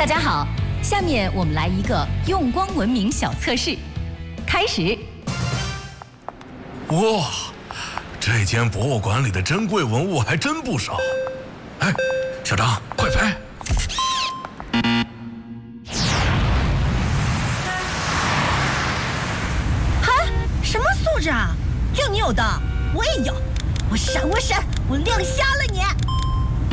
大家好，下面我们来一个用光文明小测试，开始。 哇，这间博物馆里的珍贵文物还真不少。哎，小张，快拍！ 嗨，什么素质啊？就你有的，我也有。我闪，我亮瞎了你！